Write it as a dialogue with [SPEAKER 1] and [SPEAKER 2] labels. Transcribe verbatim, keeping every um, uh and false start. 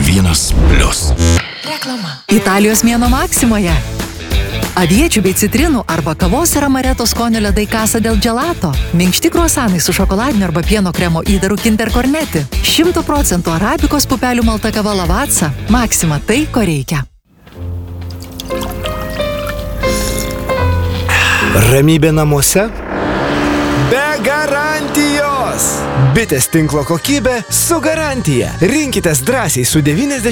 [SPEAKER 1] vienas plius.
[SPEAKER 2] Reklama. Italijos mėnuo Maksimoje. Aviečių bei citrinų arba kavos ir amareto skonio ledai Casa del Gelato. Minkšti kruasanai su šokoladiniu arba pieno kremo įdaru Kinder Cornetti. šimtų procentų arabikos pupelių malta kava Lavazza. Maxima tai, ko reikia.
[SPEAKER 3] Ramybė namuose? Be garantijos! Bitės tinklo kokybė su garantija. Rinkitės drąsiai su devyniasdešimt